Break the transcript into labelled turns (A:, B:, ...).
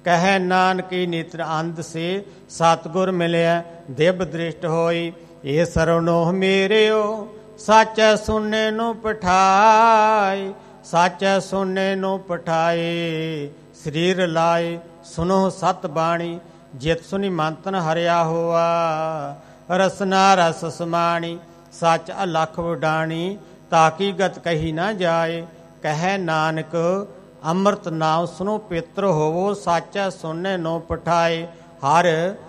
A: ਕਹੈ ਨਾਨਕੀ ਨਿਤਰ ਅੰਧ ਸੇ ਸਤਿਗੁਰ ਮਿਲਿਆ ਦਿਵ ਦ੍ਰਿਸ਼ਟ ਹੋਈ। ਇਹ ਸਰਵਨੋਹ ਮੇਰਿਓ ਸਾਚੈ ਸੁਨੇ ਨੂੰ ਪਠਾਏ, ਸਾਚੈ ਸੁਨੇ ਨੂੰ ਪਠਾਏ। ਸਰੀਰ ਲਾਏ ਸੁਨੋ ਸਤ ਬਾਣੀ, ਜਿਤ ਸੁਨੀ ਮੰਤਨ ਹਰਿਆ ਹੋਆ। ਰਸਨਾ ਰਸ ਸਮਾਣੀ ਸੱਚ ਅਲਖ ਉਡਾਣੀ, ਤਾਕੀ ਗਤ ਕਹੀ ਨਾ ਜਾਏ। ਕਹੈ ਨਾਨਕ ਅੰਮ੍ਰਿਤ ਨਾਮ ਸੁਨੋ ਪੇਤਰ ਹੋਵੋ, ਸਾਚੈ ਸੁਨੇ ਨੂੰ ਪਠਾਏ। ਹਰ